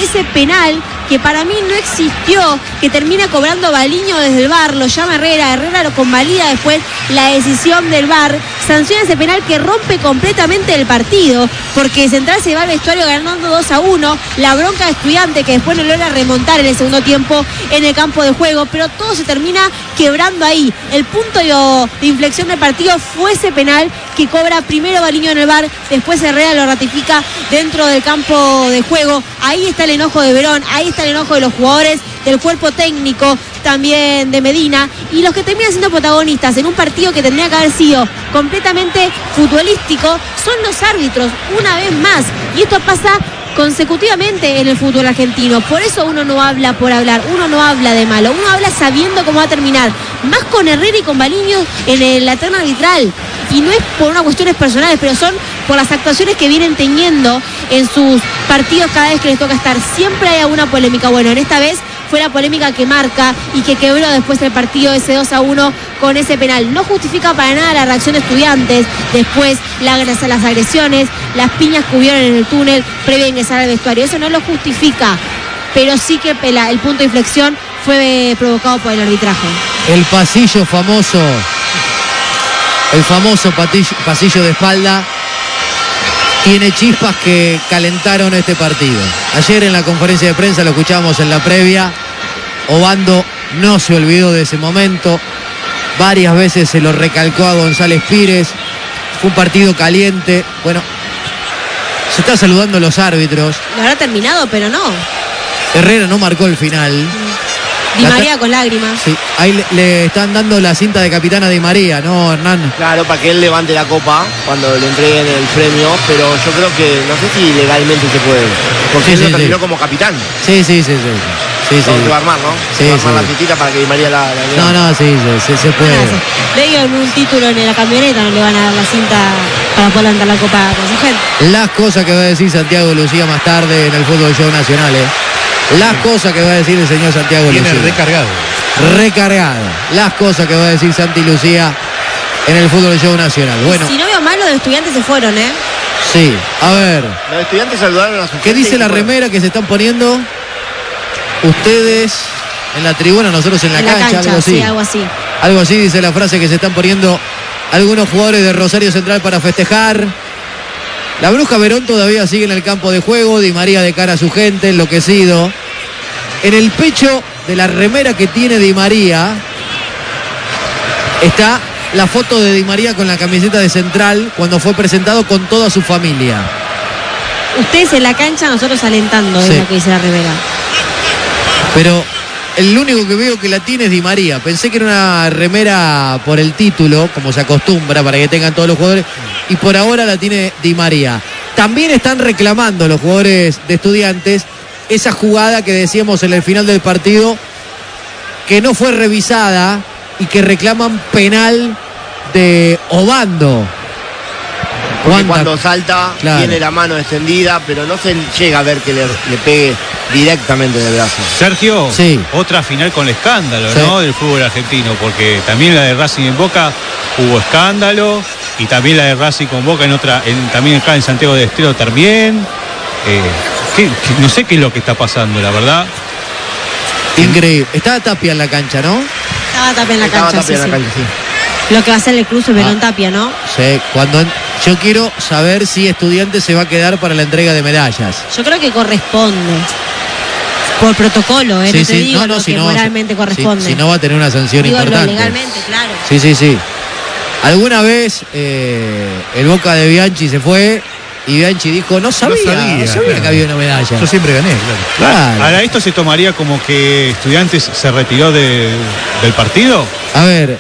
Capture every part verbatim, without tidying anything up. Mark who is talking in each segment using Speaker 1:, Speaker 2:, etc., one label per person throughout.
Speaker 1: ese penal que para mí no existió, que termina cobrando Baliño desde el V A R, lo llama Herrera, Herrera lo convalida después la decisión del V A R, sanciona ese penal que rompe completamente el partido, porque Central se va al vestuario ganando dos a uno, la bronca de Estudiante que después no logra remontar en el segundo tiempo en el campo de juego, pero todo se termina quebrando ahí. El punto de, de inflexión del partido fue ese penal que cobra primero Baliño en el V A R, después Herrera lo ratifica dentro del campo de juego. Ahí está el enojo de Verón, ahí está el enojo de los jugadores, del cuerpo técnico también de Medina, y los que terminan siendo protagonistas en un partido que tendría que haber sido completamente futbolístico son los árbitros, una vez más, y esto pasa consecutivamente en el fútbol argentino. Por eso uno no habla por hablar, uno no habla de malo, uno habla sabiendo cómo va a terminar, más con Herrera y con Baliño en el, la terna arbitral, y no es por unas cuestiones personales, pero son por las actuaciones que vienen teniendo en sus partidos cada vez que les toca estar. Siempre hay alguna polémica. Bueno, en esta vez fue la polémica que marca y que quebró después el partido ese dos a uno con ese penal. No justifica para nada la reacción de Estudiantes, después la, las agresiones, las piñas que hubieron en el túnel previo a ingresar al vestuario. Eso no lo justifica, pero sí que el, el punto de inflexión fue provocado por el arbitraje.
Speaker 2: El pasillo famoso, el famoso patillo, pasillo de espalda, tiene chispas que calentaron este partido. Ayer en la conferencia de prensa, lo escuchamos en la previa, Obando no se olvidó de ese momento, varias veces se lo recalcó a González Pires, fue un partido caliente. Bueno, se está saludando a los árbitros.
Speaker 1: Lo habrá terminado, pero no.
Speaker 2: Herrera no marcó el final.
Speaker 1: Di María con lágrimas.
Speaker 2: Sí, ahí le, le están dando la cinta de capitana Di María, ¿no, Hernán?
Speaker 3: Claro, para que él levante la copa cuando le entreguen el premio, pero yo creo que no sé si legalmente se puede, porque
Speaker 2: sí,
Speaker 3: él
Speaker 2: sí,
Speaker 3: lo terminó
Speaker 2: sí.
Speaker 3: como capitán.
Speaker 2: Sí, sí, sí, sí. Sí, sí.
Speaker 3: Se va a armar, ¿no?
Speaker 2: Sí,
Speaker 3: se va a armar
Speaker 2: sí.
Speaker 3: la cintita para que Di María la... la
Speaker 2: no, no, sí, sí, se puede.
Speaker 1: Ah, le dieron un título en la camioneta, no le van a dar la cinta para poder levantar la copa con su gente.
Speaker 2: Las cosas que va a decir Santiago Lucía más tarde en el Fútbol Show Nacional, ¿eh? Las cosas que va a decir el señor Santiago
Speaker 4: Lucía.
Speaker 2: Lucía.
Speaker 4: Viene recargado.
Speaker 2: Recargado. Las cosas que va a decir Santi Lucía en el Fútbol Show Nacional. Bueno.
Speaker 1: Si no veo mal, los de Estudiantes se fueron, ¿eh?
Speaker 2: Sí, a ver.
Speaker 3: Los estudiantes saludaron a su
Speaker 2: ¿Qué dice la remera que se están poniendo ustedes en la tribuna, nosotros en la,
Speaker 1: en
Speaker 2: cancha,
Speaker 1: la cancha?
Speaker 2: Algo así.
Speaker 1: Sí, algo así.
Speaker 2: Algo así dice la frase que se están poniendo algunos jugadores de Rosario Central para festejar. La Bruja Verón todavía sigue en el campo de juego, Di María de cara a su gente, enloquecido. En el pecho de la remera que tiene Di María está la foto de Di María con la camiseta de Central cuando fue presentado con toda su familia.
Speaker 1: Ustedes en la cancha, nosotros alentando, sí. Es lo que dice la remera.
Speaker 2: Pero el único que veo que la tiene es Di María. Pensé que era una remera por el título, como se acostumbra para que tengan todos los jugadores, y por ahora la tiene Di María. También están reclamando los jugadores de Estudiantes esa jugada que decíamos en el final del partido, que no fue revisada y que reclaman penal de Obando.
Speaker 3: Porque cuando salta, claro, tiene la mano extendida, pero no se llega a ver que le, le pegue directamente en el brazo.
Speaker 4: Sergio,
Speaker 2: sí,
Speaker 4: otra final con escándalo,
Speaker 2: sí,
Speaker 4: ¿no? Del fútbol argentino, porque también la de Racing en Boca hubo escándalo, y también la de Racing con Boca en otra, en, también acá en Santiago del Estero también. Eh, ¿qué, qué, no sé qué es lo que está pasando, la verdad.
Speaker 2: Increíble. Estaba Tapia en la cancha, ¿no?
Speaker 1: Estaba Tapia en la
Speaker 3: Estaba
Speaker 1: cancha,
Speaker 3: Tapia
Speaker 1: sí,
Speaker 3: en la
Speaker 1: sí.
Speaker 3: cancha, sí.
Speaker 1: Lo que va a hacer el cruce Verón
Speaker 2: Ah.
Speaker 1: Tapia, ¿no?
Speaker 2: Sí, cuando yo quiero saber si Estudiantes se va a quedar para la entrega de medallas.
Speaker 1: Yo creo que corresponde. Por protocolo, ¿eh?
Speaker 2: Sí,
Speaker 1: no te
Speaker 2: sí,
Speaker 1: digo
Speaker 2: no, no,
Speaker 1: lo
Speaker 2: si
Speaker 1: que
Speaker 2: no,
Speaker 1: moralmente
Speaker 2: si,
Speaker 1: corresponde.
Speaker 2: Si, si no va a tener una sanción
Speaker 1: digo,
Speaker 2: importante.
Speaker 1: Lo legalmente, claro.
Speaker 2: Sí, sí, sí. Alguna vez eh, el Boca de Bianchi se fue y Bianchi dijo, no sabía, no sabía, no sabía
Speaker 4: claro.
Speaker 2: que había una medalla.
Speaker 4: Yo siempre gané, claro.
Speaker 2: Claro.
Speaker 4: Ahora, ¿esto se tomaría como que Estudiantes se retiró de, del partido?
Speaker 2: A ver,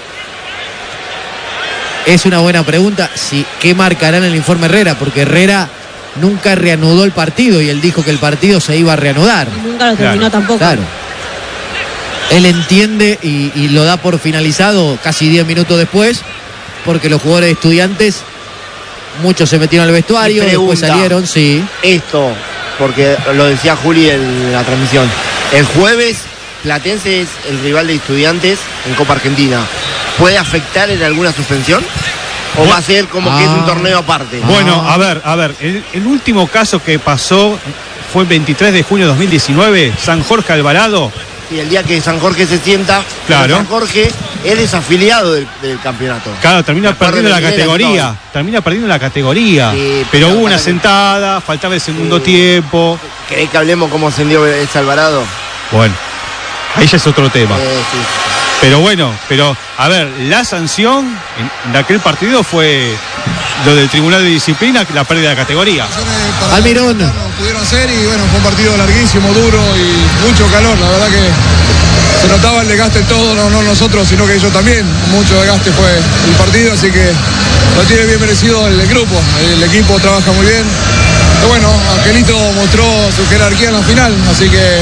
Speaker 2: es una buena pregunta. Si, ¿qué marcará en el informe Herrera? Porque Herrera nunca reanudó el partido y él dijo que el partido se iba a reanudar.
Speaker 1: Y nunca lo terminó, claro, tampoco.
Speaker 2: Claro. Él entiende y, y lo da por finalizado casi diez minutos después, porque los jugadores de Estudiantes, muchos se metieron al vestuario,
Speaker 3: pregunta,
Speaker 2: después salieron, sí.
Speaker 3: Esto, porque lo decía Juli en la transmisión, el jueves Platense es el rival de Estudiantes en Copa Argentina. ¿Puede afectar en alguna suspensión? ¿O bueno, va a ser como ah, que es un torneo aparte?
Speaker 4: Bueno, a ver, a ver, el, el último caso que pasó fue el veintitrés de junio de dos mil diecinueve, San Jorge Alvarado.
Speaker 3: Y el día que San Jorge se sienta,
Speaker 4: claro.
Speaker 3: San Jorge es desafiliado del, del campeonato.
Speaker 4: Claro, termina perdiendo la categoría. Termina perdiendo la categoría. Sí, pero hubo una sentada, faltaba el segundo sí. tiempo.
Speaker 3: ¿Querés que hablemos cómo ascendió ese Alvarado?
Speaker 4: Bueno, ahí ya es otro tema.
Speaker 3: Eh, sí.
Speaker 4: Pero bueno, pero a ver, la sanción en, de aquel partido fue lo del Tribunal de Disciplina, la pérdida de categoría.
Speaker 2: Almirón.
Speaker 5: No pudieron hacer y bueno, fue un partido larguísimo, duro y mucho calor. La verdad que se notaba el desgaste todo, no, no nosotros, sino que ellos también. Mucho desgaste fue el partido, así que lo tiene bien merecido el, el grupo. El equipo trabaja muy bien. Pero bueno, Angelito mostró su jerarquía en la final, así que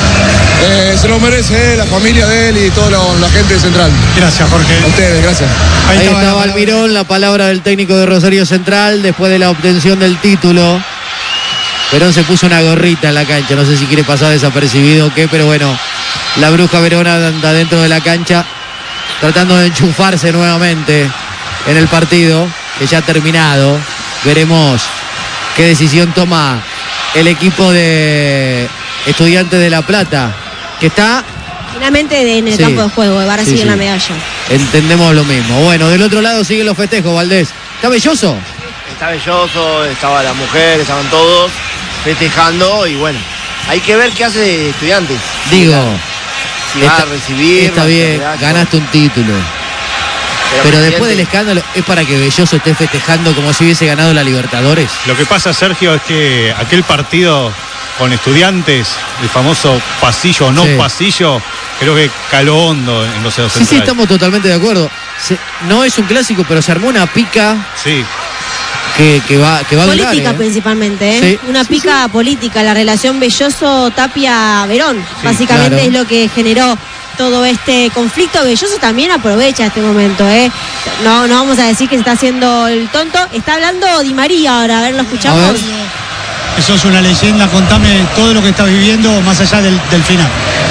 Speaker 5: eh, se lo merece eh, la familia de él y toda la, la gente central.
Speaker 6: Gracias, Jorge.
Speaker 5: A ustedes, gracias.
Speaker 2: Ahí, Ahí estaba Almirón, la palabra del técnico de Rosario Central después de la obtención del título. Verón se puso una gorrita en la cancha, no sé si quiere pasar desapercibido o qué, pero bueno, la bruja Verona anda dentro de la cancha tratando de enchufarse nuevamente en el partido que ya ha terminado. Veremos qué decisión toma el equipo de Estudiantes de La Plata, que está
Speaker 1: finalmente en el sí, campo de juego, va a recibir sí, sí. la medalla.
Speaker 2: Entendemos lo mismo. Bueno, del otro lado siguen los festejos, Valdés. ¿Está Belloso?
Speaker 3: Está Belloso, estaba la mujer, estaban todos festejando y bueno, hay que ver qué hace Estudiantes.
Speaker 2: Digo,
Speaker 3: si va a recibir.
Speaker 2: Está bien, ganaste un título. Pero, Pero después del escándalo, ¿es para que Belloso esté festejando como si hubiese ganado la Libertadores?
Speaker 4: Lo que pasa, Sergio, es que aquel partido con Estudiantes, el famoso pasillo o no sí. pasillo, creo que caló hondo en los centrales.
Speaker 2: Sí, sí, estamos totalmente de acuerdo. Se, no es un clásico, pero se armó una pica.
Speaker 4: Sí.
Speaker 2: Que, que va, que va
Speaker 1: política a durar,
Speaker 2: ¿eh?
Speaker 1: principalmente, ¿eh? Sí. Una
Speaker 2: sí,
Speaker 1: pica
Speaker 2: sí.
Speaker 1: política, la relación Belloso-Tapia-Verón. Sí, básicamente claro. es lo que generó todo este conflicto. Belloso también aprovecha este momento, ¿eh? No, no vamos a decir que se está haciendo el tonto. Está hablando Di María ahora, a ver, lo escuchamos. A ver.
Speaker 6: Eso es una leyenda, contame todo lo que estás viviendo más allá del, del final.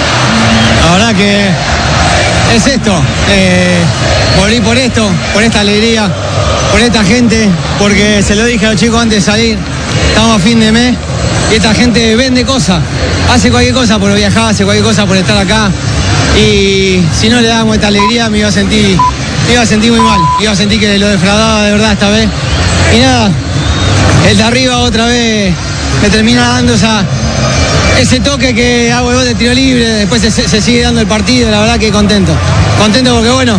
Speaker 7: La verdad que es esto, eh, volví por esto, por esta alegría, por esta gente, porque se lo dije a los chicos antes de salir, estamos a fin de mes y esta gente vende cosas, hace cualquier cosa por viajar, hace cualquier cosa por estar acá y si no le damos esta alegría me iba a sentir, me iba a sentir muy mal, iba a sentir que lo defraudaba de verdad esta vez y nada, el de arriba otra vez me termina dando esa... ese toque que hago el gol de tiro libre, después se, se sigue dando el partido, la verdad que contento. Contento porque bueno,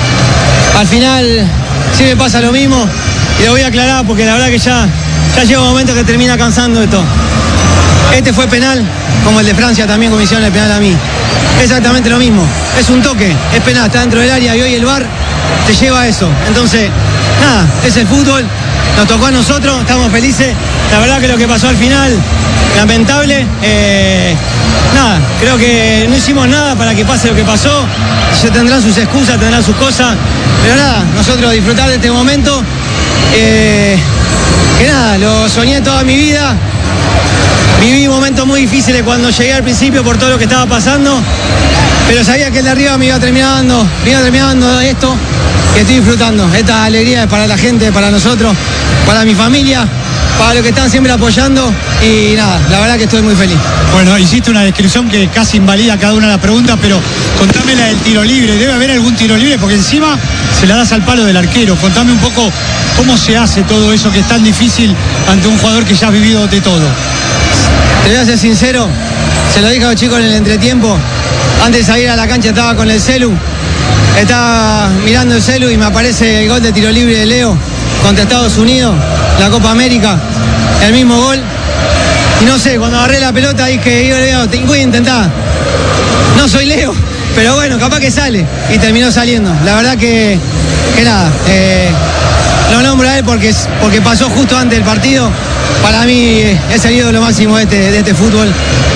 Speaker 7: al final sí me pasa lo mismo y lo voy a aclarar porque la verdad que ya, ya llega un momento que termina cansando esto. Este fue penal, como el de Francia también, como hicieron el penal a mí. Exactamente lo mismo, es un toque, es penal, está dentro del área y hoy el V A R te lleva a eso. Entonces, nada, es el fútbol, nos tocó a nosotros, estamos felices. La verdad que lo que pasó al final, lamentable, eh, nada, creo que no hicimos nada para que pase lo que pasó, se tendrán sus excusas, tendrán sus cosas, pero nada, nosotros disfrutar de este momento, eh, que nada, lo soñé toda mi vida, viví momentos muy difíciles cuando llegué al principio por todo lo que estaba pasando, pero sabía que el de arriba me iba a terminar dando, me iba a terminar dando esto, que estoy disfrutando, esta alegría es para la gente, para nosotros, para mi familia, para los que están siempre apoyando y nada, la verdad que estoy muy feliz.
Speaker 6: Bueno, hiciste una descripción que casi invalida cada una de las preguntas, pero contame la del tiro libre, debe haber algún tiro libre porque encima se la das al palo del arquero, contame un poco cómo se hace todo eso que es tan difícil ante un jugador que ya ha vivido de todo.
Speaker 7: Te voy a ser sincero, se lo dije a los chicos en el entretiempo, antes de salir a la cancha estaba con el celu, estaba mirando el celu y me aparece el gol de tiro libre de Leo contra Estados Unidos, la Copa América, el mismo gol. Y no sé, cuando agarré la pelota dije, yo voy a intentar. No soy Leo, pero bueno, capaz que sale. Y terminó saliendo. La verdad que, que nada, eh, lo nombro a él porque, porque pasó justo antes del partido. Para mí es el ídolo máximo de este, de este fútbol.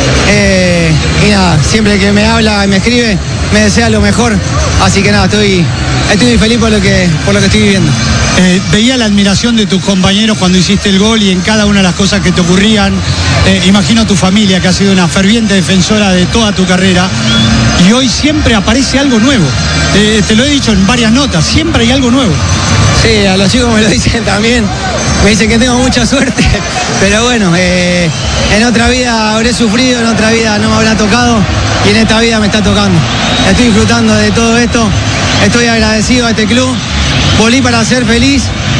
Speaker 7: Eh, y nada, siempre que me habla y me escribe, me desea lo mejor. Así que nada, estoy, estoy muy feliz por lo que, por lo que estoy viviendo.
Speaker 6: Eh, veía la admiración de tus compañeros cuando hiciste el gol y en cada una de las cosas que te ocurrían. Eh, imagino a tu familia, que ha sido una ferviente defensora de toda tu carrera. Y hoy siempre aparece algo nuevo. Eh, te lo he dicho en varias notas, siempre hay algo nuevo.
Speaker 7: Sí, a los chicos me lo dicen también. Me dicen que tengo mucha suerte. Pero bueno, eh, en otra vida habré sufrido, en otra vida no me habrá tocado y en esta vida me está tocando. Estoy disfrutando de todo esto, estoy agradecido a este club, volví para ser feliz.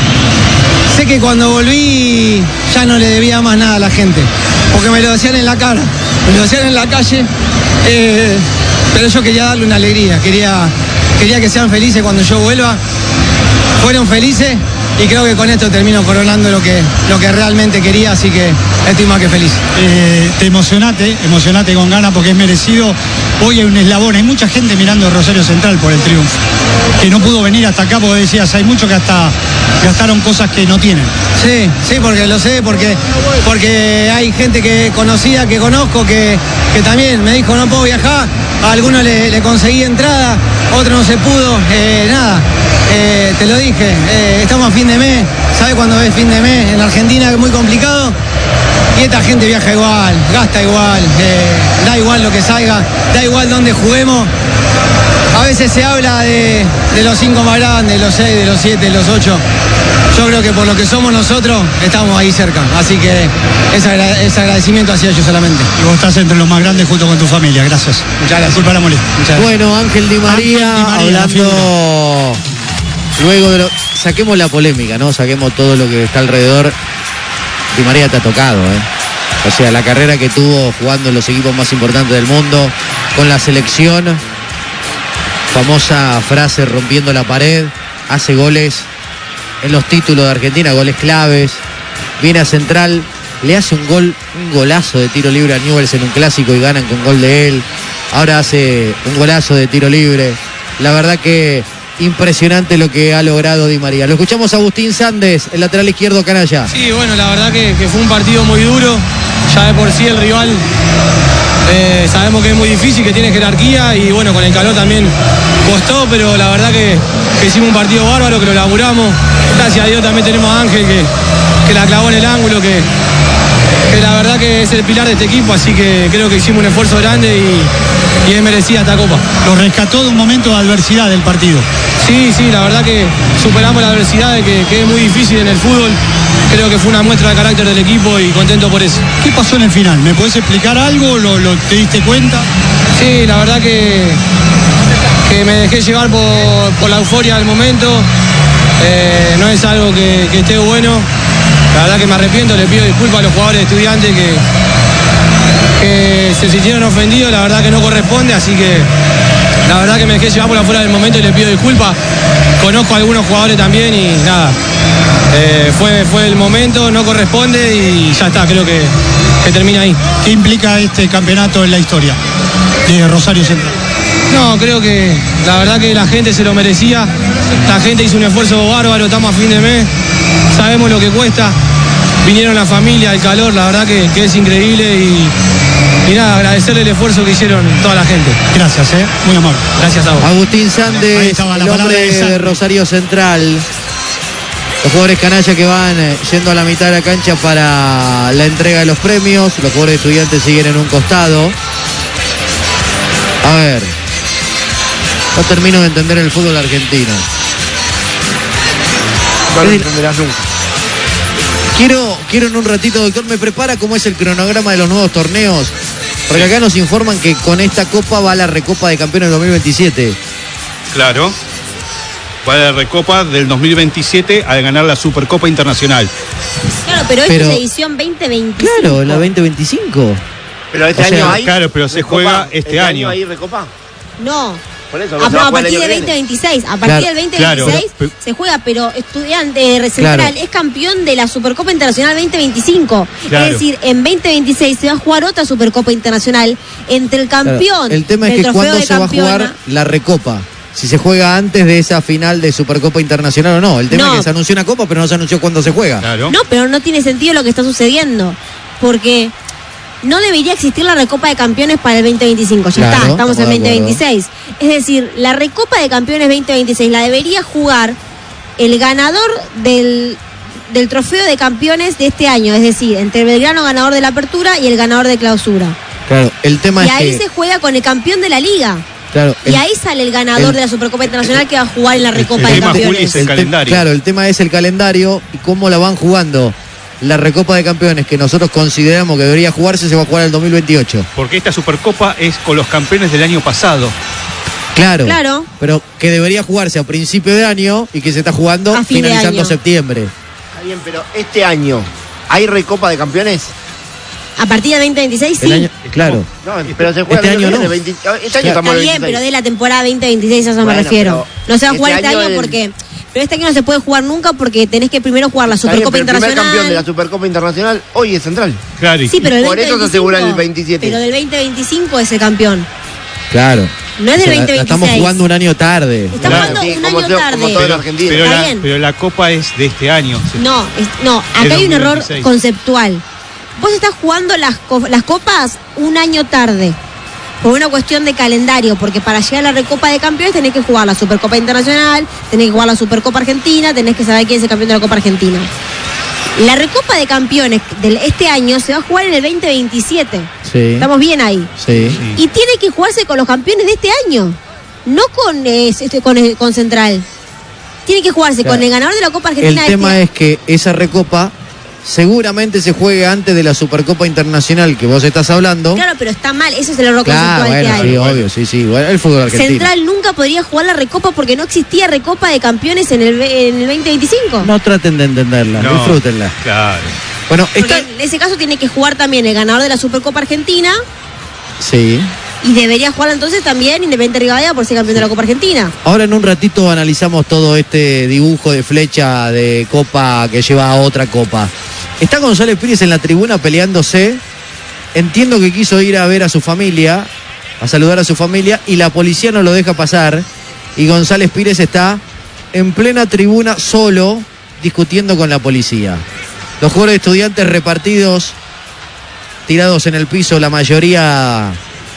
Speaker 7: Sé que cuando volví ya no le debía más nada a la gente, porque me lo decían en la cara, me lo decían en la calle, eh, pero yo quería darle una alegría, quería, quería que sean felices cuando yo vuelva. Fueron felices y creo que con esto termino coronando lo que, lo que realmente quería, así que estoy más que feliz.
Speaker 6: Eh, te emocionate, emocionate con ganas porque es merecido. Hoy hay un eslabón, hay mucha gente mirando Rosario Central por el triunfo, que no pudo venir hasta acá porque decías, hay muchos que hasta gastaron cosas que no tienen.
Speaker 7: Sí, sí, porque lo sé, porque, porque hay gente que conocida, que conozco, que, que también me dijo no puedo viajar, a algunos le, le conseguí entrada, otro no se pudo, eh, nada, eh, te lo dije, eh, estamos a fin de mes, ¿sabes cuándo es fin de mes? En Argentina es muy complicado. Y esta gente viaja igual, gasta igual, eh, da igual lo que salga, da igual dónde juguemos. A veces se habla de, de los cinco más grandes, de los seis, de los siete, de los ocho. Yo creo que por lo que somos nosotros, estamos ahí cerca. Así que ese, agra- ese agradecimiento hacia ellos solamente.
Speaker 6: Y vos estás entre los más grandes junto con tu familia, gracias.
Speaker 7: Muchas gracias.
Speaker 6: Disculpa la molestia.
Speaker 7: Muchas gracias.
Speaker 2: Bueno, Ángel Di María,
Speaker 6: Ángel Di María, la
Speaker 2: hablando luego de lo... Saquemos la polémica, ¿no? Saquemos todo lo que está alrededor. Di María te ha tocado, ¿eh? O sea, la carrera que tuvo jugando en los equipos más importantes del mundo, con la selección, famosa frase rompiendo la pared, hace goles en los títulos de Argentina, goles claves, viene a Central, le hace un gol, un golazo de tiro libre a Newell's en un clásico y ganan con gol de él, ahora hace un golazo de tiro libre, la verdad que impresionante lo que ha logrado Di María. Lo escuchamos a Agustín Sández, el lateral izquierdo canalla.
Speaker 8: Sí, bueno, la verdad que, que fue un partido muy duro, ya de por sí el rival eh, sabemos que es muy difícil, que tiene jerarquía y bueno, con el calor también costó, pero la verdad que, que hicimos un partido bárbaro, que lo laburamos, gracias a Dios también tenemos a Ángel que, que la clavó en el ángulo, que, que la verdad que es el pilar de este equipo, así que creo que hicimos un esfuerzo grande y, y es merecida esta copa.
Speaker 6: Lo rescató de un momento de adversidad del partido.
Speaker 8: Sí, sí, la verdad que superamos la adversidad, de que, que es muy difícil en el fútbol. Creo que fue una muestra de carácter del equipo y contento por eso.
Speaker 6: ¿Qué pasó en el final? ¿Me podés explicar algo? ¿Lo, lo te diste cuenta?
Speaker 8: Sí, la verdad que, que me dejé llevar por, por la euforia del momento. Eh, no es algo que, que esté bueno. La verdad que me arrepiento, le pido disculpas a los jugadores de Estudiantes que, que se sintieron ofendidos. La verdad que no corresponde, así que la verdad que me dejé llevar por afuera del momento y le pido disculpas. Conozco a algunos jugadores también y nada. Eh, fue, fue el momento, no corresponde y ya está, creo que, que termina ahí.
Speaker 6: ¿Qué implica este campeonato en la historia de Rosario Central?
Speaker 8: No, creo que la verdad que la gente se lo merecía. La gente hizo un esfuerzo bárbaro, estamos a fin de mes, sabemos lo que cuesta. Vinieron la familia, el calor, la verdad que, que es increíble y, y nada, agradecerle el esfuerzo que hicieron toda la gente.
Speaker 6: Gracias, ¿eh? Muy amable.
Speaker 8: Gracias a vos.
Speaker 2: Agustín
Speaker 6: Ahí
Speaker 2: Sández,
Speaker 6: estaba la
Speaker 2: el
Speaker 6: palabra
Speaker 2: hombre
Speaker 6: de Sández.
Speaker 2: de Rosario Central. Los jugadores canalla que van eh, yendo a la mitad de la cancha para la entrega de los premios. Los jugadores Estudiantes siguen en un costado. A ver. No termino de entender el fútbol argentino.
Speaker 3: No lo
Speaker 2: Es-
Speaker 3: entenderás nunca.
Speaker 2: Quiero, quiero en un ratito, doctor, me prepara cómo es el cronograma de los nuevos torneos. Porque acá nos informan que con esta copa va la Recopa de Campeones dos mil veintisiete.
Speaker 4: Claro. Va a la Recopa del dos mil veintisiete al ganar la Supercopa Internacional.
Speaker 1: Claro, pero esta
Speaker 2: Pero-
Speaker 1: es edición veinte veinticinco.
Speaker 2: Claro, la veinte veinticinco.
Speaker 3: Pero este
Speaker 2: O sea,
Speaker 3: año hay.
Speaker 4: claro, pero se
Speaker 3: Recopa.
Speaker 4: juega este año.
Speaker 3: hay Recopa?
Speaker 1: No.
Speaker 3: Por eso,
Speaker 1: A,
Speaker 3: no se
Speaker 1: no,
Speaker 3: va
Speaker 1: a
Speaker 3: a jugar el
Speaker 1: partir
Speaker 3: año
Speaker 1: del
Speaker 3: que viene.
Speaker 1: veinte veintiséis. A partir
Speaker 2: Claro,
Speaker 1: del veinte
Speaker 4: claro,
Speaker 1: veintiséis
Speaker 4: pero-
Speaker 1: se juega, pero Estudiante eh, Central
Speaker 2: Claro.
Speaker 1: es campeón de la Supercopa Internacional veinte veinticinco.
Speaker 4: Claro.
Speaker 1: Es decir, en veinte veintiséis se va a jugar otra Supercopa Internacional entre el campeón
Speaker 2: Claro. El tema es
Speaker 1: del
Speaker 2: que
Speaker 1: trofeo
Speaker 2: cuándo
Speaker 1: de
Speaker 2: se va a
Speaker 1: campeona.
Speaker 2: jugar la Recopa. Si se juega antes de esa final de Supercopa Internacional o no. El tema
Speaker 1: No.
Speaker 2: es que se anunció una copa, pero no se anunció cuándo se juega.
Speaker 4: Claro.
Speaker 1: No, pero no tiene sentido lo que está sucediendo. Porque no debería existir la Recopa de Campeones para el veinte veinticinco. Ya
Speaker 2: Claro,
Speaker 1: está, estamos
Speaker 2: estamos
Speaker 1: en
Speaker 2: de
Speaker 1: veinte
Speaker 2: acuerdo.
Speaker 1: veintiséis. Es decir, la Recopa de Campeones veinte veintiséis la debería jugar el ganador del, del trofeo de campeones de este año. Es decir, entre el Belgrano ganador de la apertura y el ganador de clausura.
Speaker 2: Claro, el tema
Speaker 1: Y
Speaker 2: es
Speaker 1: ahí
Speaker 2: que.
Speaker 1: se juega con el campeón de la liga.
Speaker 2: Claro,
Speaker 1: Y
Speaker 2: el-
Speaker 1: ahí sale el ganador
Speaker 2: el-
Speaker 1: de la Supercopa Internacional que va a jugar en la Recopa
Speaker 4: el
Speaker 1: de
Speaker 4: tema, Juli,
Speaker 1: Campeones.
Speaker 4: es el
Speaker 2: te-
Speaker 4: calendario.
Speaker 2: Claro, el tema es el calendario y cómo la van jugando la Recopa de Campeones que nosotros consideramos que debería jugarse se va a jugar en el dos mil veintiocho.
Speaker 4: Porque esta Supercopa es con los campeones del año pasado.
Speaker 2: Claro,
Speaker 1: Claro.
Speaker 2: pero que debería jugarse a principio de año y que se está jugando
Speaker 1: A fin de
Speaker 2: finalizando
Speaker 1: año.
Speaker 2: septiembre.
Speaker 3: Está bien, pero este año, ¿hay Recopa de Campeones?
Speaker 1: A partir del veinte veintiséis, sí.
Speaker 2: El año- claro.
Speaker 3: No, pero se juega
Speaker 2: Este
Speaker 3: el
Speaker 2: año
Speaker 3: viene,
Speaker 2: no.
Speaker 3: veinte este año
Speaker 2: Claro.
Speaker 3: estamos
Speaker 1: Está
Speaker 3: en
Speaker 1: bien,
Speaker 3: veintiséis.
Speaker 1: pero de la temporada veinte veintiséis a eso me
Speaker 3: Bueno,
Speaker 1: refiero.
Speaker 3: pero
Speaker 1: No se va a jugar
Speaker 3: este
Speaker 1: este año
Speaker 3: año el-
Speaker 1: porque... Pero este año no se puede jugar nunca porque tenés que primero jugar la
Speaker 3: Está bien,
Speaker 1: Supercopa
Speaker 3: pero el primer
Speaker 1: Internacional.
Speaker 3: campeón de la Supercopa Internacional hoy es Central.
Speaker 4: Claro, y-
Speaker 1: Sí, pero el
Speaker 3: Por eso se
Speaker 1: veinte
Speaker 3: asegura el
Speaker 1: veinticinco,
Speaker 3: veintisiete.
Speaker 1: Pero del veinte veinticinco es el campeón.
Speaker 2: Claro.
Speaker 1: No es del
Speaker 2: O sea,
Speaker 1: veinte
Speaker 2: la- la estamos
Speaker 1: veintiséis.
Speaker 2: jugando un año tarde.
Speaker 1: Está
Speaker 4: Claro.
Speaker 1: jugando
Speaker 3: Sí,
Speaker 1: un
Speaker 3: como
Speaker 1: año
Speaker 3: todo-
Speaker 1: tarde.
Speaker 3: como todo en
Speaker 4: pero,
Speaker 3: Argentina.
Speaker 4: pero
Speaker 1: Está
Speaker 4: la,
Speaker 1: bien.
Speaker 4: pero la Copa es de este año.
Speaker 1: No, es- no,
Speaker 4: Es
Speaker 1: acá hay un error
Speaker 4: dos mil veintiséis.
Speaker 1: conceptual. Vos estás jugando las, co- las copas un año tarde. Por una cuestión de calendario, porque para llegar a la Recopa de Campeones tenés que jugar la Supercopa Internacional, tenés que jugar la Supercopa Argentina, tenés que saber quién es el campeón de la Copa Argentina. La Recopa de Campeones de este año se va a jugar en el veinte veintisiete.
Speaker 2: Sí.
Speaker 1: Estamos bien ahí.
Speaker 2: Sí.
Speaker 4: Sí.
Speaker 1: Y tiene que jugarse con los campeones de este año, no con, eh, este, con, eh, con Central. Tiene que jugarse
Speaker 2: Claro.
Speaker 1: con el ganador de la Copa
Speaker 2: El
Speaker 1: Argentina de
Speaker 2: tema
Speaker 1: este
Speaker 2: es que esa recopa seguramente se juegue antes de la Supercopa Internacional que vos estás hablando.
Speaker 1: Claro, pero está mal, eso es el error
Speaker 2: Claro,
Speaker 1: conceptual
Speaker 2: bueno,
Speaker 1: que hay.
Speaker 2: sí, obvio, sí, sí. Bueno, el fútbol argentino.
Speaker 1: Central nunca podría jugar la Recopa porque no existía Recopa de Campeones en el, ve- en el veinte veinticinco.
Speaker 2: No traten de entenderla,
Speaker 4: No,
Speaker 2: disfrútenla.
Speaker 4: Claro.
Speaker 2: Bueno,
Speaker 1: Porque
Speaker 2: está...
Speaker 1: en ese caso tiene que jugar también el ganador de la Supercopa Argentina
Speaker 2: Sí.
Speaker 1: y debería jugar entonces también Independiente Rivadavia por ser campeón de la Copa Argentina.
Speaker 2: Ahora en un ratito analizamos todo este dibujo de flecha de copa que lleva a otra copa. Está González Pires en la tribuna peleándose. Entiendo que quiso ir a ver a su familia, a saludar a su familia, y la policía no lo deja pasar. Y González Pires está en plena tribuna solo, discutiendo con la policía. Los jugadores de Estudiantes repartidos, tirados en el piso, la mayoría.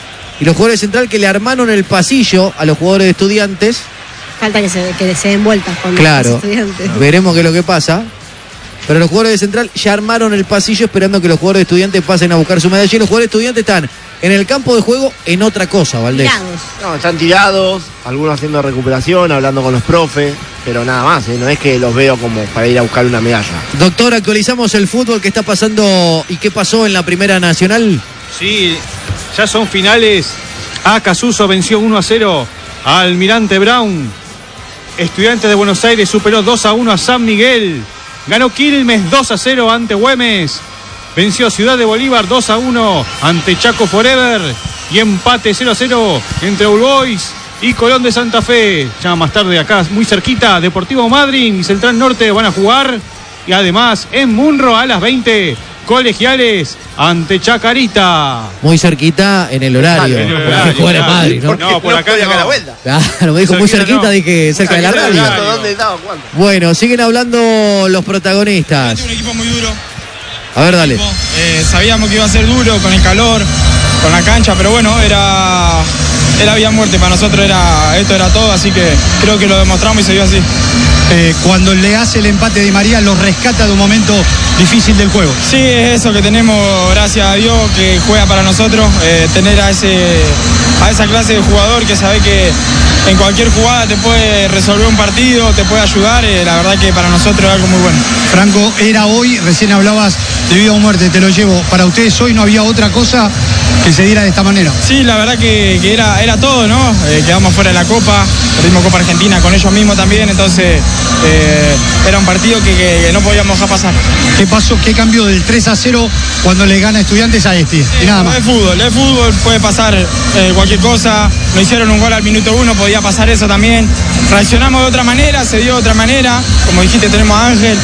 Speaker 2: Y los jugadores de Central que le armaron el pasillo a los jugadores de Estudiantes.
Speaker 1: Falta que se, que se den vueltas con
Speaker 2: Claro,
Speaker 1: los estudiantes.
Speaker 2: veremos qué es lo que pasa. Pero los jugadores de Central ya armaron el pasillo esperando que los jugadores de Estudiantes pasen a buscar su medalla. Y los jugadores de Estudiantes están en el campo de juego en otra cosa, Valdés.
Speaker 1: Tirados.
Speaker 3: No, están tirados, algunos haciendo recuperación, hablando con los profes, pero nada más, ¿eh? No es que los veo como para ir a buscar una medalla.
Speaker 2: Doctor, actualizamos el fútbol que está pasando y qué pasó en la Primera Nacional.
Speaker 4: Sí, ya son finales. Acasuso venció uno a cero a Almirante Brown. Estudiantes de Buenos Aires superó dos a uno a San Miguel. Ganó Quilmes dos a cero ante Güemes. Venció Ciudad de Bolívar dos a uno ante Chaco Forever. Y empate cero a cero entre All Boys y Colón de Santa Fe. Ya más tarde acá, muy cerquita, Deportivo Madryn y Central Norte van a jugar. Y además en Munro a las veinte, Colegiales ante Chacarita.
Speaker 2: Muy cerquita en el horario.
Speaker 4: En el
Speaker 2: Porque
Speaker 4: horario,
Speaker 2: juega
Speaker 4: claro.
Speaker 2: Madrid, ¿no?
Speaker 4: No, por acá
Speaker 3: puede
Speaker 4: no.
Speaker 3: acá la vuelta.
Speaker 2: Claro, me dijo muy
Speaker 4: Cerquita
Speaker 2: cerquita,
Speaker 4: no.
Speaker 2: dije cerca de la
Speaker 4: Cerquita del
Speaker 2: radio.
Speaker 4: horario.
Speaker 3: ¿Dónde estaba jugando?
Speaker 2: Bueno, siguen hablando los protagonistas.
Speaker 9: Un equipo muy duro.
Speaker 2: A ver, dale.
Speaker 9: Eh, sabíamos que iba a ser duro con el calor, con la cancha, pero bueno, era, era vida o muerte. Para nosotros era, esto era todo, así que creo que lo demostramos y se dio así.
Speaker 6: Eh, cuando le hace el empate de María, los rescata de un momento difícil del juego.
Speaker 9: Sí, es eso que tenemos, gracias a Dios, que juega para nosotros, eh, tener a, ese, a esa clase de jugador que sabe que en cualquier jugada te puede resolver un partido, te puede ayudar, eh, la verdad que para nosotros es algo muy bueno.
Speaker 6: Franco, era hoy, recién hablabas de vida o muerte, te lo llevo. Para ustedes hoy no había otra cosa que se diera de esta manera.
Speaker 9: Sí, la verdad que, que era, era todo, ¿no? Eh, quedamos fuera de la Copa, perdimos Copa Argentina con ellos mismos también, entonces eh, era un partido que, que- que no podíamos dejar pasar.
Speaker 6: ¿Qué pasó? ¿Qué cambió del tres a cero cuando le gana Estudiantes a este? Y nada más.
Speaker 9: Es fútbol, es fútbol, puede pasar eh, cualquier cosa. Nos hicieron un gol al minuto uno, podía pasar eso también. Reaccionamos de otra manera, se dio de otra manera. Como dijiste, tenemos a Ángel.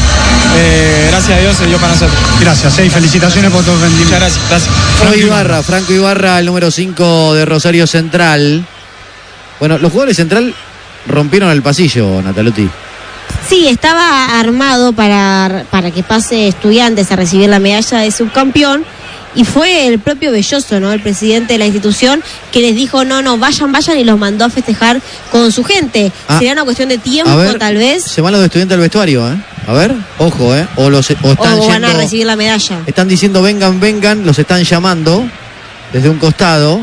Speaker 9: Eh, gracias a Dios se dio para nosotros.
Speaker 6: Gracias, eh, y felicitaciones por tu rendimiento.
Speaker 9: Muchas gracias, gracias.
Speaker 2: Franco Ibarra, Franco Ibarra, el número cinco de Rosario Central. Bueno, los jugadores de Central rompieron el pasillo, Nataluti.
Speaker 1: Sí, estaba armado para, para que pase Estudiantes a recibir la medalla de subcampeón. Y fue el propio Belloso, ¿no? El presidente de la institución, que les dijo, no, no, vayan, vayan, y los mandó a festejar con su gente.
Speaker 2: Ah,
Speaker 1: Sería una cuestión de tiempo,
Speaker 2: A ver,
Speaker 1: tal vez,
Speaker 2: se van los estudiantes al vestuario, ¿eh? A ver, ojo, ¿eh? O, los, o están
Speaker 1: o van a
Speaker 2: yendo-
Speaker 1: recibir la medalla.
Speaker 2: Están diciendo vengan, vengan, los están llamando desde un costado.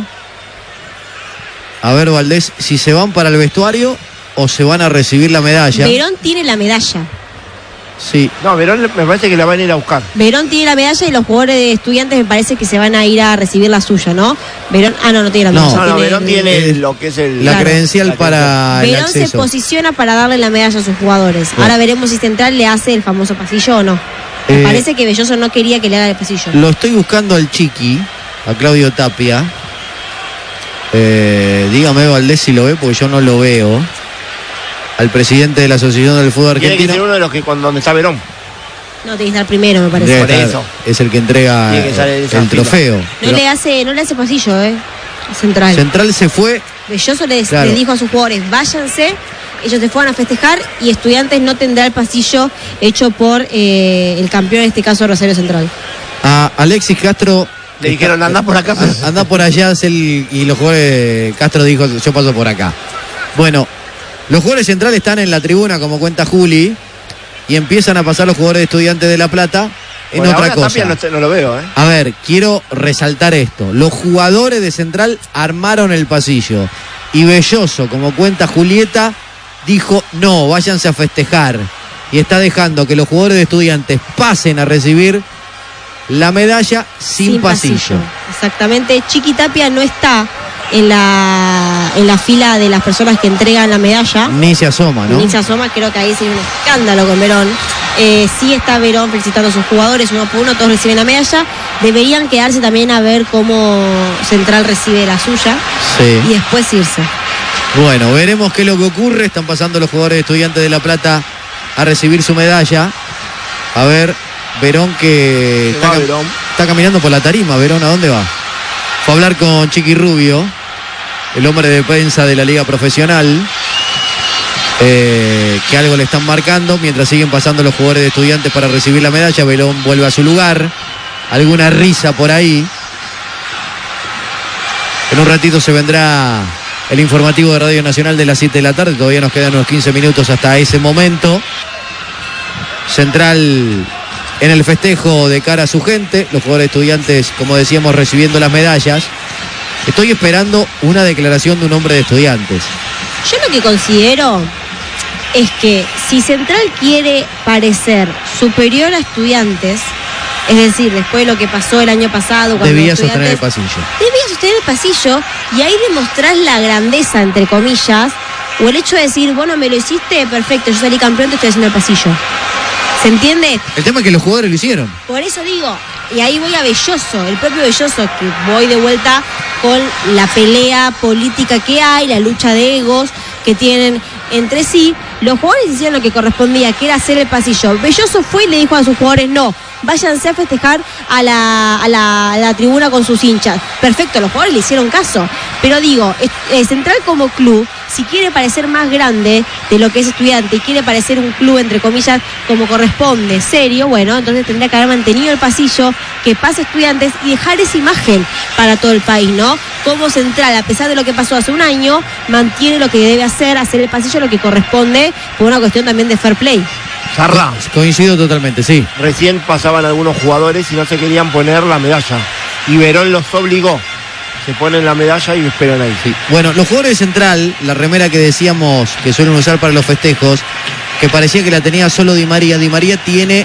Speaker 2: A ver, Valdés, si se van para el vestuario o se van a recibir la medalla.
Speaker 1: Verón tiene la medalla.
Speaker 2: Sí.
Speaker 3: No, Verón me parece que la van a ir a buscar.
Speaker 1: Verón tiene la medalla y los jugadores de Estudiantes me parece que se van a ir a recibir la suya, ¿no? Verón, ah, no, no tiene la medalla.
Speaker 3: No, no,
Speaker 1: tiene
Speaker 3: Verón
Speaker 1: el-
Speaker 3: tiene
Speaker 2: el-
Speaker 3: lo que es el...
Speaker 2: La
Speaker 1: Claro.
Speaker 2: credencial
Speaker 3: La
Speaker 2: para el
Speaker 1: Verón se
Speaker 2: acceso.
Speaker 1: posiciona para darle la medalla a sus jugadores.
Speaker 2: Bueno.
Speaker 1: Ahora veremos si Central le hace el famoso pasillo o no. Me
Speaker 2: Eh,
Speaker 1: parece que Belloso no quería que le haga el pasillo.
Speaker 2: Lo estoy buscando al Chiqui, a Claudio Tapia. Eh, dígame, Valdés, si lo ve, porque yo no lo veo. Al presidente de la Asociación del Fútbol
Speaker 3: Tiene que ser
Speaker 2: Argentino.
Speaker 3: uno de los que cuando donde está Verón.
Speaker 1: No, tiene que estar primero, me parece.
Speaker 2: Debe
Speaker 3: Por
Speaker 2: estar-
Speaker 3: eso.
Speaker 2: Es el que entrega
Speaker 3: Tiene que estar en esa
Speaker 2: el
Speaker 3: fila.
Speaker 2: trofeo.
Speaker 1: No
Speaker 2: Pero
Speaker 1: le hace, no le hace pasillo, eh. Central.
Speaker 2: Central se fue.
Speaker 1: Belloso les,
Speaker 2: Claro.
Speaker 1: les dijo a sus jugadores, váyanse, ellos se fueron a festejar y Estudiantes no tendrá el pasillo hecho por eh, el campeón, en este caso Rosario Central.
Speaker 2: A Alexis Castro.
Speaker 3: Le dijeron, andá por acá.
Speaker 2: a- Anda por allá, es el- y los jugadores. Castro dijo, yo paso por acá. Bueno, los jugadores centrales están en la tribuna, como cuenta Juli, y empiezan a pasar los jugadores de Estudiantes de La Plata en
Speaker 3: Por
Speaker 2: otra
Speaker 3: ahora
Speaker 2: cosa.
Speaker 3: Tapia no, te- no lo veo, ¿eh?
Speaker 2: A ver, quiero resaltar esto. Los jugadores de Central armaron el pasillo. Y Belloso, como cuenta Julieta, dijo, no, váyanse a festejar. Y está dejando que los jugadores de Estudiantes pasen a recibir la medalla sin, pasillo.
Speaker 1: Exactamente. Chiqui Tapia no está en la, en la fila de las personas que entregan la medalla.
Speaker 2: Ni se asoma, ¿no?
Speaker 1: Ni se asoma, creo que ahí sería un escándalo con Verón. Eh, sí está Verón felicitando a sus jugadores, uno por uno, todos reciben la medalla. Deberían quedarse también a ver cómo Central recibe la suya
Speaker 2: Sí.
Speaker 1: y después irse.
Speaker 2: Bueno, veremos qué es lo que ocurre. Están pasando los jugadores de Estudiantes de La Plata a recibir su medalla. A ver, Verón que
Speaker 3: Se va
Speaker 2: está, cam-
Speaker 3: Verón.
Speaker 2: está caminando por la tarima. Verón, ¿a dónde va? Fue a hablar con Chiqui Rubio, el hombre de prensa de la Liga Profesional, eh, que algo le están marcando mientras siguen pasando los jugadores de Estudiantes para recibir la medalla. Verón vuelve a su lugar. Alguna risa por ahí. En un ratito se vendrá el informativo de Radio Nacional de las siete de la tarde. Todavía nos quedan unos quince minutos hasta ese momento. Central en el festejo de cara a su gente. Los jugadores Estudiantes, como decíamos, recibiendo las medallas. Estoy esperando una declaración de un hombre de Estudiantes.
Speaker 1: Yo lo que considero es que si Central quiere parecer superior a Estudiantes, es decir, después de lo que pasó el año pasado cuando
Speaker 2: Debía
Speaker 1: Estudiantes
Speaker 2: sostener el pasillo.
Speaker 1: debía sostener el pasillo y ahí demostrás la grandeza, entre comillas, o el hecho de decir, bueno, me lo hiciste, perfecto, yo salí campeón, te estoy haciendo el pasillo. ¿Se entiende?
Speaker 2: El tema es que los jugadores lo hicieron.
Speaker 1: Por eso digo, y ahí voy a Belloso, el propio Belloso, que voy de vuelta con la pelea política que hay, la lucha de egos que tienen entre sí. Los jugadores hicieron lo que correspondía, que era hacer el pasillo. Belloso fue y le dijo a sus jugadores, no, váyanse a festejar a la, a la, a la tribuna con sus hinchas. Perfecto, los jugadores le hicieron caso. Pero digo, eh, Central como club, si quiere parecer más grande de lo que es Estudiante y quiere parecer un club, entre comillas, como corresponde, serio, bueno, entonces tendría que haber mantenido el pasillo, que pase Estudiantes y dejar esa imagen para todo el país, ¿no? Como Central, a pesar de lo que pasó hace un año, mantiene lo que debe hacer, hacer el pasillo, lo que corresponde, por una cuestión también de fair play.
Speaker 3: Zarra.
Speaker 2: Coincido totalmente, sí.
Speaker 3: Recién pasaban algunos jugadores y no se querían poner la medalla. Y Verón los obligó. Se ponen la medalla y esperan ahí.
Speaker 2: Sí. Bueno, los jugadores de Central, la remera que decíamos que suelen usar para los festejos, que parecía que la tenía solo Di María. Di María tiene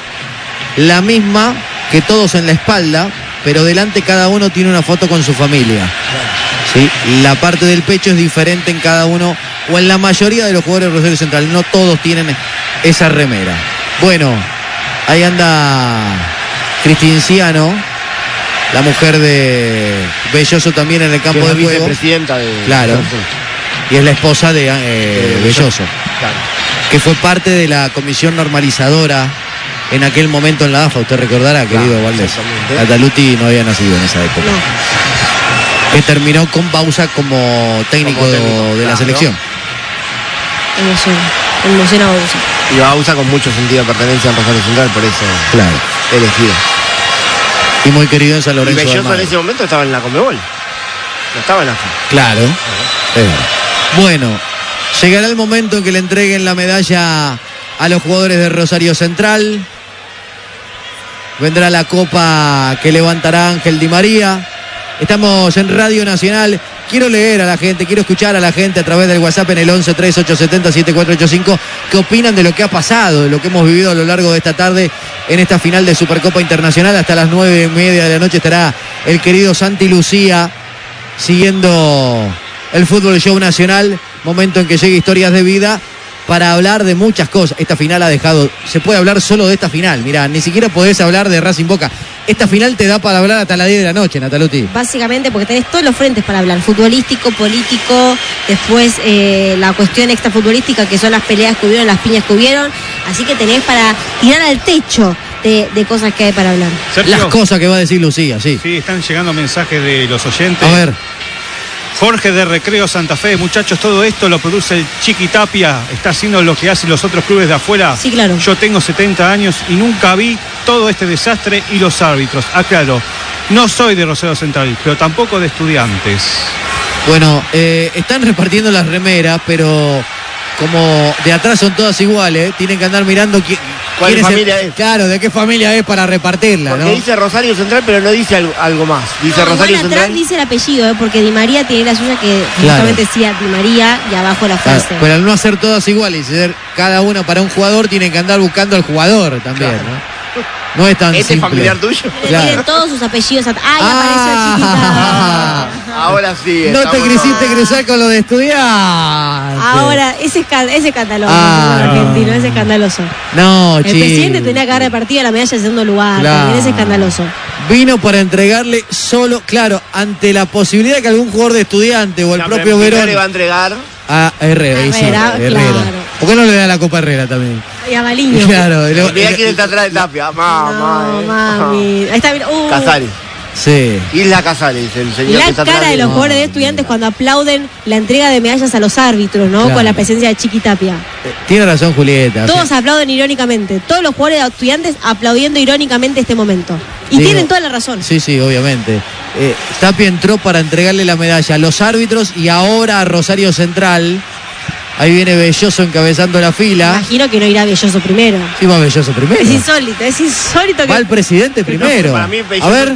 Speaker 2: la misma que todos en la espalda, pero delante cada uno tiene una foto con su familia. ¿Sí? La parte del pecho es diferente en cada uno, o en la mayoría de los jugadores de Rosario Central. No todos tienen esa remera. Bueno, ahí anda Cristinciano, la mujer de Belloso también en el campo
Speaker 3: Que es
Speaker 2: de juego.
Speaker 3: vicepresidenta de...
Speaker 2: Claro. Y es la esposa de eh,
Speaker 3: De
Speaker 2: Belloso,
Speaker 3: Claro.
Speaker 2: que fue parte de la comisión normalizadora en aquel momento en la A F A. Usted recordará,
Speaker 3: Claro,
Speaker 2: querido Valdés.
Speaker 3: exactamente.
Speaker 2: Ataluti no había nacido en esa época.
Speaker 1: No.
Speaker 2: Que terminó con Bausa como técnico,
Speaker 3: Como técnico,
Speaker 2: de la
Speaker 3: claro.
Speaker 2: selección.
Speaker 1: Emociona, emociona a Bausa.
Speaker 3: Y Bausa con mucho sentido de pertenencia en Rosario Central, por eso
Speaker 2: Claro.
Speaker 3: elegido.
Speaker 2: Y muy querido en San
Speaker 3: Y
Speaker 2: Lorenzo de
Speaker 3: Belloso en
Speaker 2: Almagro.
Speaker 3: ese momento estaba en la Conmebol. No estaba en la F A.
Speaker 2: Claro. Es verdad. Bueno, llegará el momento en que le entreguen la medalla a los jugadores de Rosario Central. Vendrá la copa que levantará Ángel Di María. Estamos en Radio Nacional. Quiero leer a la gente, quiero escuchar a la gente a través del WhatsApp en el once tres ocho siete cero siete cuatro ocho cinco. ¿Qué opinan de lo que ha pasado, de lo que hemos vivido a lo largo de esta tarde en esta final de Supercopa Internacional? Hasta las nueve y media de la noche estará el querido Santi Lucía siguiendo el Fútbol Show Nacional. Momento en que llegue Historias de Vida para hablar de muchas cosas. Esta final ha dejado... Se puede hablar solo de esta final. Mirá, ni siquiera podés hablar de Racing Boca. Esta final te da para hablar hasta las diez de la noche, Nataluti.
Speaker 1: Básicamente porque tenés todos los frentes para hablar. Futbolístico, político, después eh, la cuestión extrafutbolística, que son las peleas que hubieron, las piñas que hubieron. Así que tenés para tirar al techo de, de cosas que hay para hablar.
Speaker 4: Sergio,
Speaker 2: las cosas que va a decir Lucía, sí.
Speaker 4: Sí, están llegando mensajes de los oyentes.
Speaker 2: A ver.
Speaker 4: Jorge de Recreo Santa Fe, muchachos, todo esto lo produce el Chiqui Tapia, está haciendo lo que hacen los otros clubes de afuera.
Speaker 1: Sí, claro.
Speaker 4: Yo tengo setenta años y nunca vi todo este desastre y los árbitros. Aclaro, no soy de Rosario Central, pero tampoco de Estudiantes.
Speaker 2: Bueno, eh, están repartiendo las remeras, pero como de atrás son todas iguales, tienen que andar mirando quién,
Speaker 3: ¿Cuál
Speaker 2: quién
Speaker 3: familia
Speaker 2: es,
Speaker 3: es?
Speaker 2: Claro, de qué familia es para repartirla,
Speaker 3: Porque
Speaker 2: ¿no?
Speaker 3: dice Rosario Central, pero no dice algo, algo más. Dice
Speaker 1: No,
Speaker 3: Rosario
Speaker 1: igual atrás
Speaker 3: Central.
Speaker 1: dice el apellido, ¿eh? Porque Di María tiene la suya que
Speaker 2: Claro.
Speaker 1: justamente decía Di María y abajo la
Speaker 2: Claro,
Speaker 1: frase.
Speaker 2: pero al no hacer todas iguales y ser cada una para un jugador, tienen que andar buscando al jugador también,
Speaker 3: Claro.
Speaker 2: ¿no? No es tan
Speaker 3: ¿Este es
Speaker 2: simple.
Speaker 3: familiar tuyo?
Speaker 1: Le
Speaker 2: Claro.
Speaker 1: tienen todos sus apellidos. at- ¡Ay,
Speaker 2: Ah.
Speaker 1: apareció Chiquita!
Speaker 3: Ahora sí.
Speaker 2: No te
Speaker 3: estamos
Speaker 2: quisiste
Speaker 3: todos.
Speaker 2: cruzar con lo de estudiar.
Speaker 1: Ahora, ese es, esca- ese escandaloso,
Speaker 2: Ah,
Speaker 1: el
Speaker 2: no.
Speaker 1: argentino, es escandaloso.
Speaker 2: No,
Speaker 1: El
Speaker 2: chico.
Speaker 1: presidente tenía que haber repartido la medalla de segundo lugar,
Speaker 2: Claro.
Speaker 1: también es escandaloso.
Speaker 2: Vino para entregarle solo, claro, ante la posibilidad de que algún jugador de Estudiante o el
Speaker 3: La
Speaker 2: propio
Speaker 3: primera
Speaker 2: Verón
Speaker 3: le va a entregar.
Speaker 2: a Herrera, ahí sí,
Speaker 1: Herrera,
Speaker 2: Herrera.
Speaker 1: claro.
Speaker 2: ¿Por qué no le da la Copa Herrera también?
Speaker 1: Y a Baliño.
Speaker 2: Claro, lo-
Speaker 3: Mira quién está atrás de Tapia. Mamá.
Speaker 1: No,
Speaker 3: eh.
Speaker 1: mami. Ahí está, mira. Uh,
Speaker 3: Casares.
Speaker 2: sí.
Speaker 3: Isla Casares, el señor que
Speaker 1: La
Speaker 3: está
Speaker 1: cara
Speaker 3: atrás
Speaker 1: de los
Speaker 2: No,
Speaker 1: jugadores de Estudiantes cuando aplauden la entrega de medallas a los árbitros, ¿no?
Speaker 2: Claro.
Speaker 1: Con la presencia de Chiquitapia.
Speaker 2: Eh, Tiene razón Julieta.
Speaker 1: Todos
Speaker 2: sí.
Speaker 1: aplauden irónicamente. Todos los jugadores de Estudiantes aplaudiendo irónicamente este momento. Y
Speaker 2: Digo,
Speaker 1: tienen toda la razón.
Speaker 2: Sí, sí, obviamente. Eh, Tapia entró para entregarle la medalla a los árbitros y ahora a Rosario Central. Ahí viene Belloso encabezando la fila.
Speaker 1: Imagino que no irá Belloso primero.
Speaker 2: Sí, va Belloso primero.
Speaker 1: Es insólito, es insólito que.
Speaker 2: Va el presidente primero.
Speaker 3: para mí Belloso-
Speaker 2: A ver.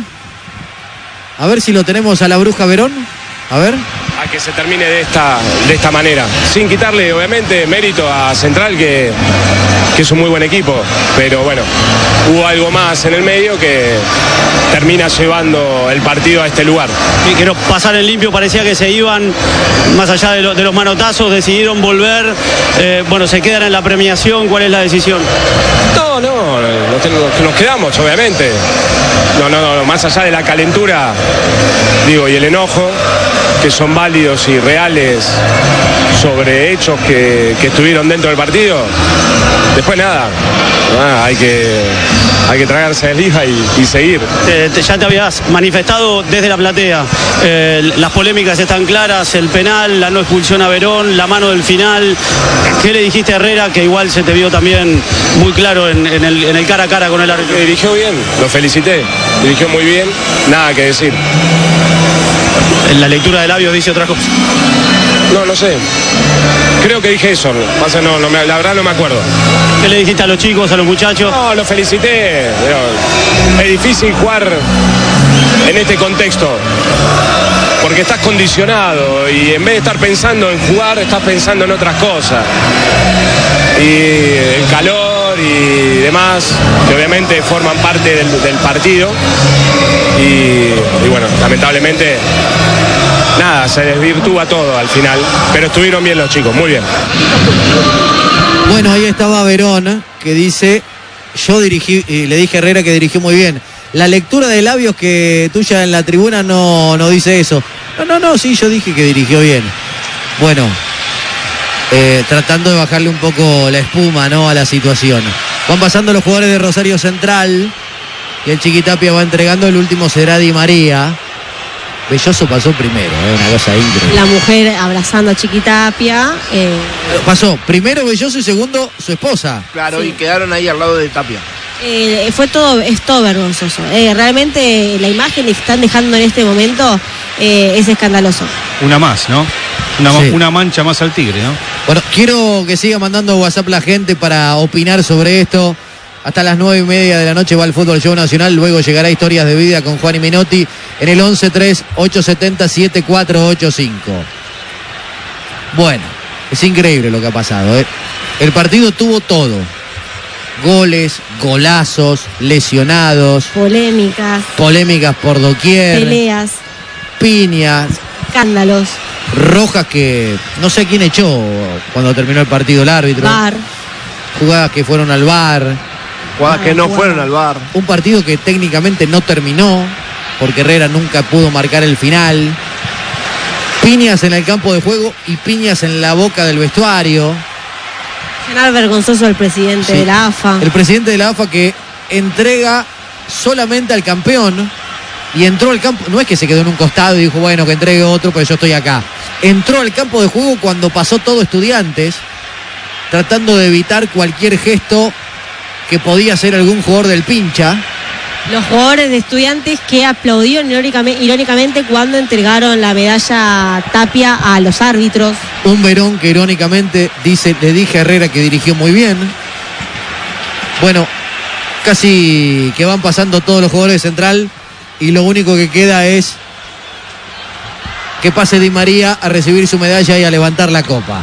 Speaker 2: A ver si lo tenemos a la Bruja Verón. A ver.
Speaker 10: A que se termine de esta, de esta manera. Sin quitarle, obviamente, mérito a Central, que, que es un muy buen equipo. Pero bueno, hubo algo más en el medio que termina llevando el partido a este lugar.
Speaker 11: Y que no pasar en limpio, parecía que se iban más allá de, lo- de los manotazos, decidieron volver. Eh, bueno, se quedan en la premiación. ¿Cuál es la decisión?
Speaker 10: No, no, nos, ten- nos quedamos, obviamente. No, no, no, más allá de la calentura, digo, y el enojo, que son válidos y reales sobre hechos que, que estuvieron dentro del partido. Después nada, ah, hay que hay que tragarse el hija y, y seguir.
Speaker 11: Te- te- ya te habías manifestado desde la platea. Eh, las polémicas están claras, el penal, la no expulsión a Verón, la mano del final. ¿Qué le dijiste a Herrera, que igual se te vio también muy claro en, en el, en el cara a cara con el árbitro?
Speaker 10: Que dirigió bien, lo felicité, dirigió muy bien, nada que decir.
Speaker 11: En la lectura de labios dice otra cosa.
Speaker 10: No, no sé. Creo que dije eso, pasa, no, no me- la verdad no me acuerdo.
Speaker 11: ¿Qué le dijiste a los chicos, a los muchachos?
Speaker 10: No, lo felicité. Pero es difícil jugar en este contexto. Porque estás condicionado y en vez de estar pensando en jugar, estás pensando en otras cosas. Y el calor y demás, que obviamente forman parte del, del partido. Y, y bueno, lamentablemente, nada, se desvirtúa todo al final. Pero estuvieron bien los chicos, muy bien.
Speaker 2: Bueno, ahí estaba Verón, que dice, yo dirigí, y le dije a Herrera que dirigió muy bien. La lectura de labios que tuya en la tribuna no, no dice eso. No, no, no, sí, yo dije que dirigió bien. Bueno, eh, tratando de bajarle un poco la espuma, ¿no?, a la situación. Van pasando los jugadores de Rosario Central y el Chiquitapia va entregando, el último será Di María. Belloso pasó primero, ¿eh? Una cosa increíble.
Speaker 1: La mujer abrazando a Chiquitapia. Eh,
Speaker 2: Pasó primero Belloso y segundo su esposa.
Speaker 3: Claro,
Speaker 1: Sí.
Speaker 3: y quedaron ahí al lado de Tapia.
Speaker 1: eh, fue todo, es todo vergonzoso. Eh, realmente la imagen que están dejando en este momento eh, es escandaloso.
Speaker 4: Una más, ¿no? Una, ma-
Speaker 2: Sí.
Speaker 4: una mancha más al tigre, ¿no?
Speaker 2: Bueno, quiero que siga mandando WhatsApp la gente para opinar sobre esto. Hasta las nueve y media de la noche va el Fútbol Show Nacional. Luego llegará Historias de Vida con Juan y Menotti en el once tres ocho siete cero siete cuatro ocho cinco. Bueno, es increíble lo que ha pasado, ¿eh? El partido tuvo todo. Goles, golazos, lesionados.
Speaker 1: Polémicas.
Speaker 2: Polémicas por doquier.
Speaker 1: Peleas.
Speaker 2: Piñas.
Speaker 1: Escándalos.
Speaker 2: Rojas que no sé quién echó cuando terminó el partido el árbitro.
Speaker 1: V A R.
Speaker 2: Jugadas que fueron al V A R.
Speaker 3: Jugadas que no jugada. fueron al V A R.
Speaker 2: Un partido que técnicamente no terminó porque Herrera nunca pudo marcar el final. Piñas en el campo de juego y piñas en la boca del vestuario.
Speaker 1: Final vergonzoso del presidente
Speaker 2: Sí.
Speaker 1: de la A F A.
Speaker 2: El presidente de la A F A que entrega solamente al campeón y entró al campo, no es que se quedó en un costado y dijo, bueno, que entregue otro, pero yo estoy acá. Entró al campo de juego cuando pasó todo Estudiantes, tratando de evitar cualquier gesto que podía hacer algún jugador del pincha.
Speaker 1: Los jugadores de Estudiantes que aplaudieron irónicamente, irónicamente cuando entregaron la medalla Tapia a los árbitros.
Speaker 2: Un Verón que irónicamente dice, le dije a Herrera que dirigió muy bien. Bueno, casi que van pasando todos los jugadores de Central y lo único que queda es que pase Di María a recibir su medalla y a levantar la copa.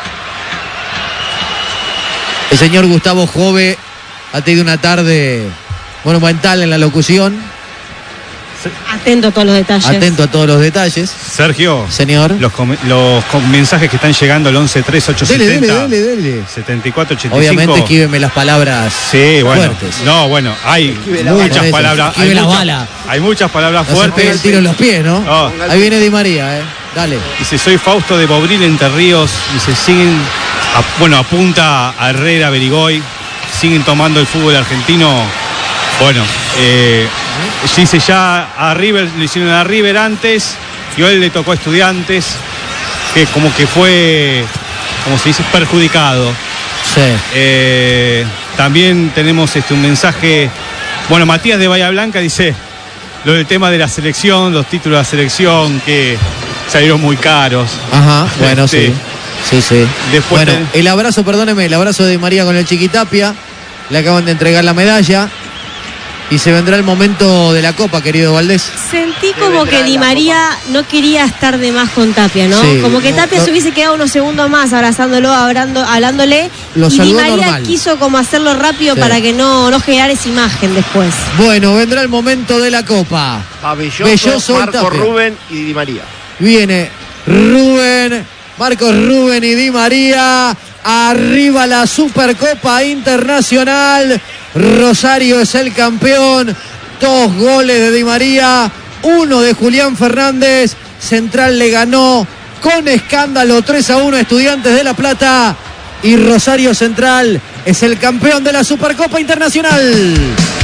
Speaker 2: El señor Gustavo Jove ha tenido una tarde monumental en la locución.
Speaker 1: Atento a todos los detalles.
Speaker 2: Atento a todos los detalles.
Speaker 4: Sergio.
Speaker 2: Señor.
Speaker 4: Los, com- los com- mensajes que están llegando al once tres ocho siete
Speaker 2: Dele,
Speaker 4: cero
Speaker 2: dele, dele, dele.
Speaker 4: setenta y cuatro ochenta y cinco.
Speaker 2: Obviamente esquíveme las palabras
Speaker 4: Sí, bueno.
Speaker 2: fuertes.
Speaker 4: No, bueno, hay
Speaker 2: la
Speaker 4: muchas
Speaker 2: bala.
Speaker 4: palabras.
Speaker 2: Esquive
Speaker 4: Hay
Speaker 2: la
Speaker 4: muchas,
Speaker 2: bala.
Speaker 4: hay muchas palabras
Speaker 2: No se pega
Speaker 4: fuertes.
Speaker 2: el tiro en los pies, ¿no?
Speaker 4: Oh.
Speaker 2: Ahí viene Di María, ¿eh? Dale.
Speaker 4: Dice, soy Fausto de Bobril, Entre Ríos. Dice, siguen, a- bueno, apunta a Herrera, a Berigoy. Siguen tomando el fútbol argentino. Bueno, eh, dice ya a River, le hicieron a River antes. Y hoy le tocó a Estudiantes. Que como que fue, como se dice, perjudicado.
Speaker 2: Sí.
Speaker 4: Eh, también tenemos este, un mensaje. Bueno, Matías de Bahía Blanca dice lo del tema de la selección, los títulos de la selección que salieron muy caros.
Speaker 2: Ajá, bueno,
Speaker 4: Este,
Speaker 2: sí. Sí, sí.
Speaker 4: Después
Speaker 2: bueno,
Speaker 4: te-
Speaker 2: el abrazo, perdóneme, el abrazo de Di María con el Chiquitapia. Le acaban de entregar la medalla. Y se vendrá el momento de la copa, querido Valdés.
Speaker 1: Sentí como que Di María no quería estar de más con Tapia, ¿no?
Speaker 2: Sí,
Speaker 1: como que
Speaker 2: no,
Speaker 1: Tapia
Speaker 2: no.
Speaker 1: se hubiese quedado unos segundos más abrazándolo, hablando, hablándole.
Speaker 2: Lo
Speaker 1: y Di
Speaker 2: saludó
Speaker 1: María
Speaker 2: normal.
Speaker 1: quiso como hacerlo rápido
Speaker 2: Sí.
Speaker 1: para que no, no generara esa imagen después.
Speaker 2: Bueno, vendrá el momento de la copa.
Speaker 3: A Belloso,
Speaker 2: Belloso,
Speaker 3: Marco
Speaker 2: Tapia.
Speaker 3: Rubén y Di María.
Speaker 2: Viene Rubén, Marcos Rubén y Di María. Arriba la Supercopa Internacional. Rosario es el campeón. Dos goles de Di María, uno de Julián Fernández. Central le ganó con escándalo tres a uno a Estudiantes de La Plata. Y Rosario Central es el campeón de la Supercopa Internacional.